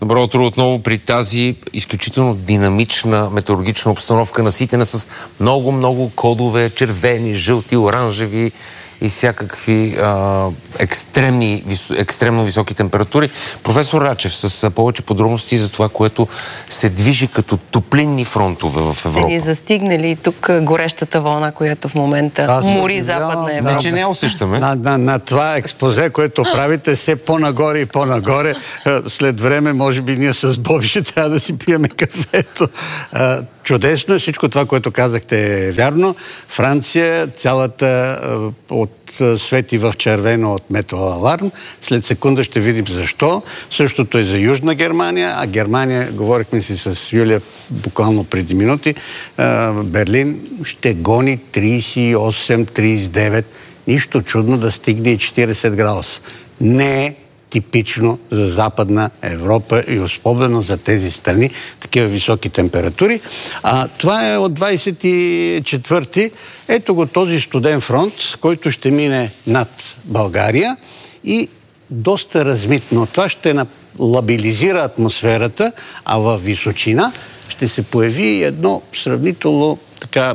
Добро утро отново при тази изключително динамична метеорологична обстановка, наситена с много кодове, червени, жълти, оранжеви и всякакви екстремно високи температури. Професор Рачев, с повече подробности за това, което се движи като топлинни фронтове в Европа. Сте ни застигнали тук горещата вълна, която в момента мори Западна Европа. Не, че не усещаме. На това експозе, което правите, все по-нагоре и по-нагоре. След време, може би, ние с Боби ще трябва да си пиеме кафето. Чудесно е всичко това, което казахте, е вярно. Франция, цялата свети в червено от метеоаларм. След секунда ще видим защо. Същото е за Южна Германия, а Германия, говорихме си с Юлия буквално преди минути, Берлин ще гони 38-39. Нищо чудно да стигне и 40 градуса. Не е типично за Западна Европа и особено за тези страни, такива високи температури. Това е от 24-ти. Ето го този студен фронт, който ще мине над България и доста размитно. Това ще лабилизира атмосферата, а във височина ще се появи едно сравнително така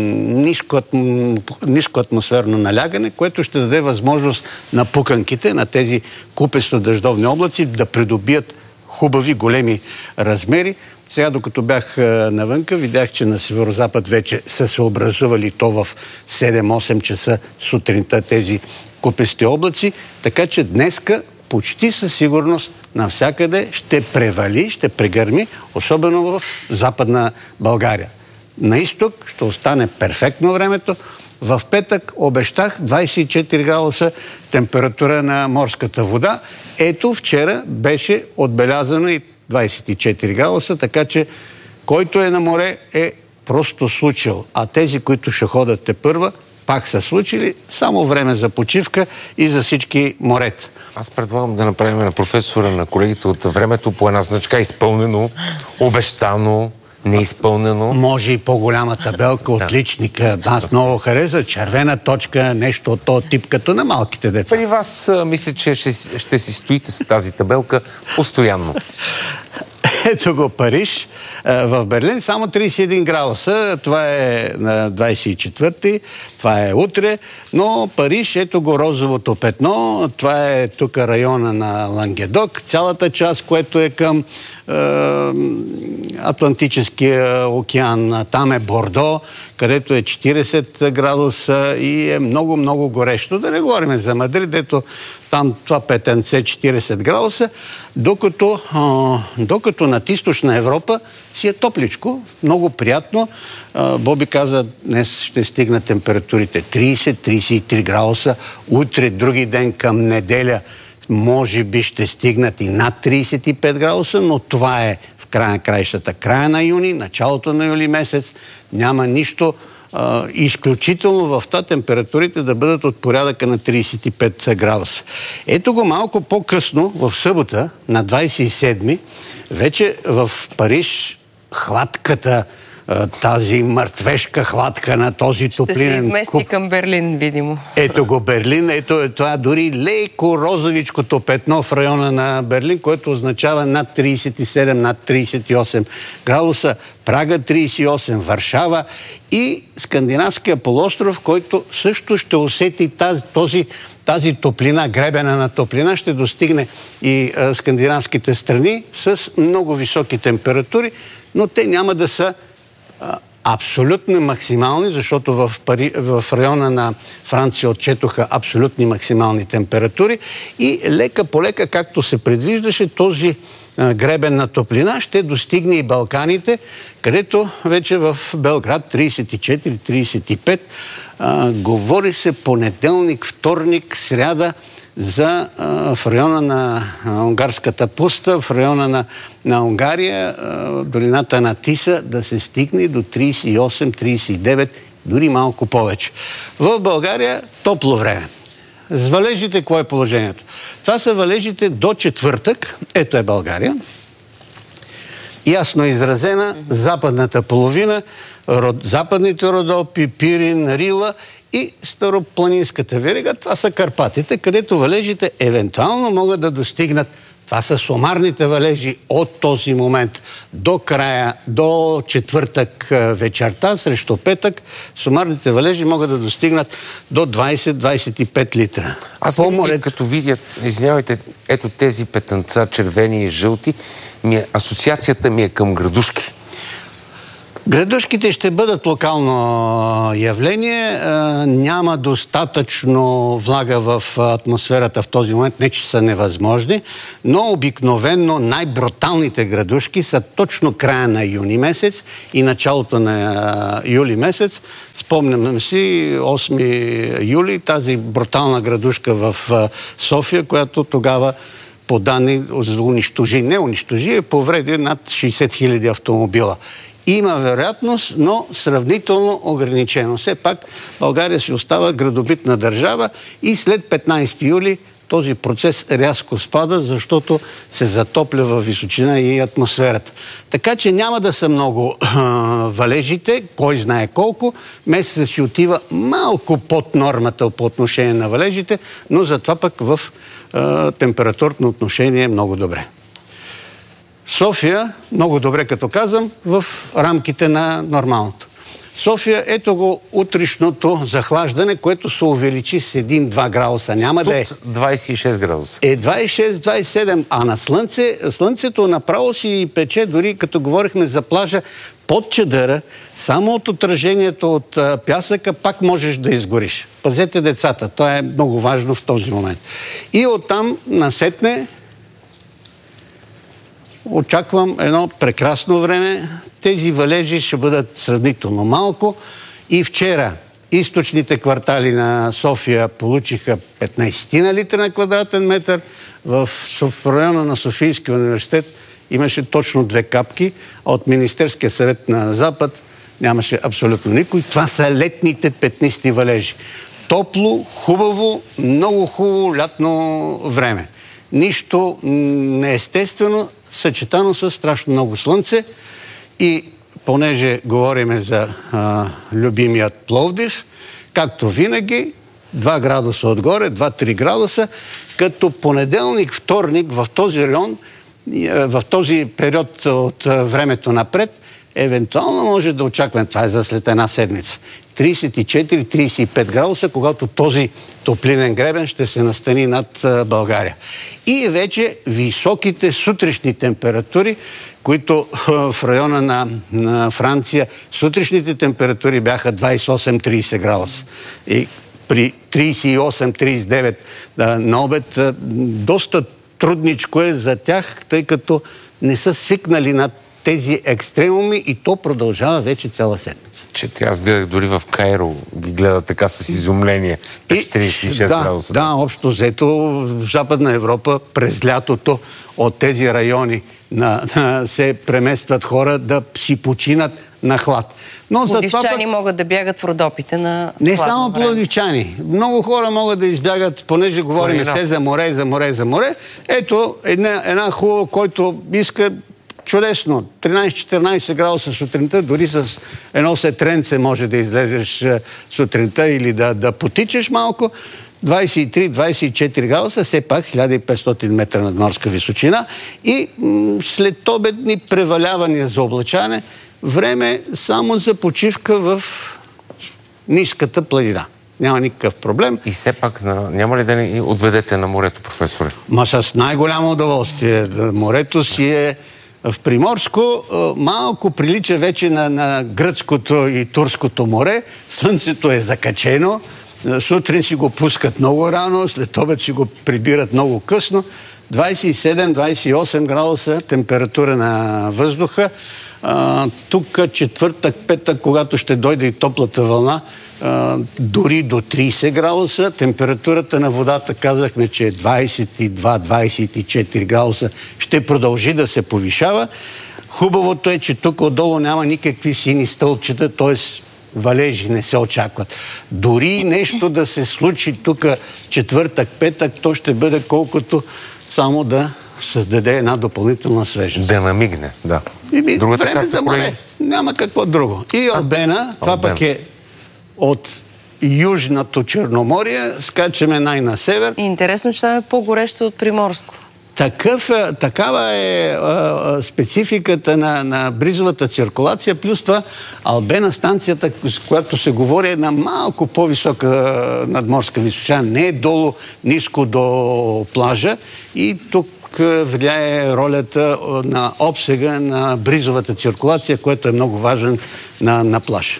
ниско атмосферно налягане, което ще даде възможност на пуканките, на тези купесто-дъждовни облаци да придобият хубави, големи размери. Сега, докато бях навънка, видях, че на северозапад вече са се образували то в 7-8 часа сутринта тези купести облаци, така че днеска почти със сигурност навсякъде ще превали, ще прегърми, особено в Западна България. На изток ще остане перфектно времето. В петък обещах 24 градуса температура на морската вода. Ето, вчера беше отбелязано и 24 градуса, така че който е на море е просто случил. А тези, които ще ходят тепърва, пак са случили. Само време за почивка и за всички морета. Аз предлагам да направим на професора, на колегите от времето по една значка изпълнено, обещано, неизпълнено. Може и по-голяма табелка от личника. Аз много хареса. Червена точка, нещо от този тип, като на малките деца. При вас мисля, че ще си стоите с тази табелка постоянно. Ето го Париж. В Берлин само 31 градуса. Това е на 24-ти. Това е утре. Но Париж, ето го розовото петно. Това е тук района на Лангедок. Цялата част, което е към Атлантическия океан. Там е Бордо, където е 40 градуса и е много горещо. Да не говорим за Мадрид, ето там това петенце 40 градуса, докато над източна Европа си е топличко, много приятно. Боби каза, днес ще стигнат температурите 30-33 градуса. Утре, други ден към неделя, може би ще стигнат и над 35 градуса, но това е в края на краищата. Края на юни, началото на юли месец няма нищо изключително в това температурите да бъдат от порядъка на 35 градуса. Ето го малко по-късно, в събота, на 27-ми, вече в Париж хватката, тази мъртвешка хватка на този топлинен ще се измести към Берлин, видимо. Ето го Берлин, ето това дори леко розовичкото петно в района на Берлин, което означава над 37, над 38 градуса. Прага 38, Варшава и Скандинавския полуостров, който също ще усети тази топлина, гребена на топлина, ще достигне и скандинавските страни с много високи температури, но те няма да са абсолютно максимални, защото в района на Франция отчетоха абсолютни максимални температури и лека по лека, както се предвиждаше, този гребен на топлина ще достигне и Балканите, където вече в Белград 34-35. Говори се понеделник, вторник, сряда в района на унгарската пуста, в района на Унгария, долината на Тиса, да се стигне до 38-39, дори малко повече. В България топло време. С валежите, какво е положението? Това са валежите до четвъртък. Ето е България. Ясно изразена западната половина, западните Родопи, Пирин, Рила и Старопланинската верига. Това са Карпатите, където валежите евентуално могат да достигнат Това са сумарните валежи от този момент до края, до четвъртък вечерта, срещу петък. Сумарните валежи могат да достигнат до 20-25 литра. Аз като видя, извинявайте, ето тези петънца, червени и жълти, асоциацията ми е към градушки. Градушките ще бъдат локално явление. Няма достатъчно влага в атмосферата в този момент, не че са невъзможни, но обикновено най-бруталните градушки са точно края на юни месец и началото на юли месец. Спомняме си 8 юли, тази брутална градушка в София, която тогава по данни унищожи, повреди над 60 000 автомобила. Има вероятност, но сравнително ограничено. Все пак България си остава градобитна държава и след 15 юли този процес рязко спада, защото се затопля във височина и атмосферата. Така че няма да са много валежите, кой знае колко. Месецът си отива малко под нормата по отношение на валежите, но затова пък в температурно отношение е много добре. София, много добре като казвам, в рамките на нормалното. София, ето го утрешното захлаждане, което се увеличи с 1-2 градуса. Няма да е 26 градуса. 26-27, а на слънцето направо си пече, дори като говорихме за плажа, под чадъра, само от отражението от пясъка пак можеш да изгориш. Пазете децата, това е много важно в този момент. И оттам насетне очаквам едно прекрасно време. Тези валежи ще бъдат сравнително малко. И вчера източните квартали на София получиха 15 литра на квадратен метър. В района на Софийския университет имаше точно 2 капки, а от Министерския съвет на Запад нямаше абсолютно никой. Това са летните петнисти валежи. Топло, хубаво, много хубаво лятно време. Нищо неестествено, съчетано с страшно много слънце. И понеже говорим за любимият Пловдив, както винаги, 2 градуса отгоре, 2-3 градуса, като понеделник, вторник в този район, в този период от времето евентуално може да очакваме, това е за след една седмица, 34-35 градуса, когато този топлинен гребен ще се настани над България. И вече високите сутрешни температури, които в района на Франция сутрешните температури бяха 28-30 градуса. И при 38-39 на обед доста трудничко е за тях, тъй като не са свикнали на тези екстремуми и то продължава вече цяла седмица. Че аз гледах дори в Кайро, ги гледа така с изумление. 36 градуса. Да, общо взето в Западна Европа през лятото от тези райони се преместват хора да си починат на хлад. Пловдивчани могат да бягат в Родопите на не само пловдивчани. Много хора могат да избягат, понеже говорим все за море. Ето една хубава, който иска чудесно. 13-14 градуса сутринта, дори с едно сетренце може да излезеш сутринта или да потичеш малко. 23-24 градуса, все пак 1500 метра надморска височина и след обедни превалявания за облачане, време само за почивка в ниската планина. Няма никакъв проблем. И все пак няма ли да ни отведете на морето, професоре? С най-голямо удоволствие. Морето си е в Приморско, малко прилича вече на гръцкото и турското море. Слънцето е закачено. Сутрин си го пускат много рано, след обед си го прибират много късно. 27-28 градуса температура на въздуха. Тук четвъртък, петък, когато ще дойде и топлата вълна, дори до 30 градуса. Температурата на водата казахме, че е 22-24 градуса. Ще продължи да се повишава. Хубавото е, че тук отдолу няма никакви сини стълбчета, т.е. валежи не се очакват. Дори нещо да се случи тук четвъртък, петък, то ще бъде колкото само да създаде една допълнителна свежест. Да намигне, да. Време за море. Няма какво друго. И Албена, това пък е от Южното Черноморие, скачаме най-на север. Интересно, че там е по-горещо от Приморско. Такава е спецификата на бризовата циркулация, плюс това Албена, станцията, с която се говори, е на малко по-висока надморска височина, не е долу, ниско до плажа, и тук влияе ролята на обсега на бризовата циркулация, което е много важен на плаж.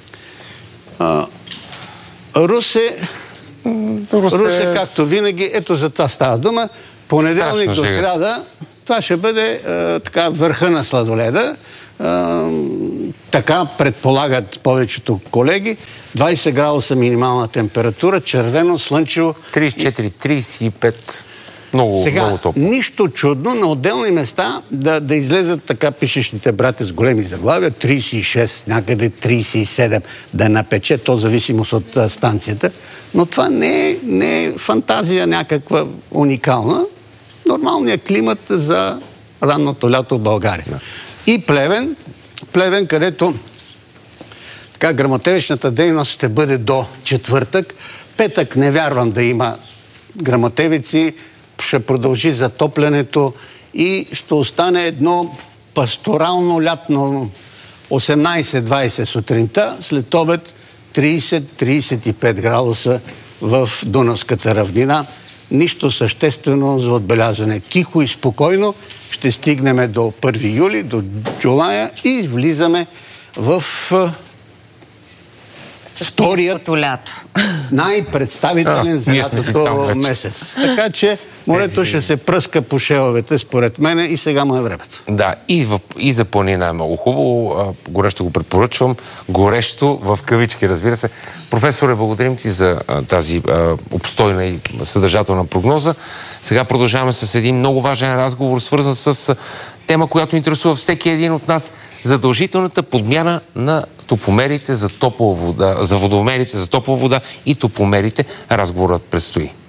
Русе, както винаги, ето за това става дума. Понеделник до сряда, това ще бъде така върха на сладоледа. Така предполагат повечето колеги. 20 градуса минимална температура, червено, слънчево. 34-35. Много топло. Нищо чудно на отделни места да излезат така пишещите брати с големи заглавия, 36, някъде 37, да напече, то зависимост от станцията. Но това не е фантазия някаква уникална. Нормалният климат за ранното лято в България. Да. И Плевен, където така гръмотевичната дейност ще бъде до четвъртък. Петък не вярвам да има гръмотевици, ще продължи затоплянето и ще остане едно пасторално лятно 18-20 сутринта, след обед 30-35 градуса в Дунавската равнина. Нищо съществено за отбелязване. Тихо и спокойно ще стигнем до 1 юли, до Джулая и влизаме в вторият лято. Най-представителен за лятото месец. Така че морето ще се пръска по шеловете, според мен, и сега му е времето. Да, и за планина е много хубаво. Горещо го препоръчвам. Горещо, в кавички, разбира се. Професоре, благодарим ти за тази обстойна и съдържателна прогноза. Сега продължаваме с един много важен разговор, свързан с тема, която интересува всеки един от нас. Задължителната подмяна на топомерите за топла вода, за водомерите за топла вода и топомерите. Разговорът предстои.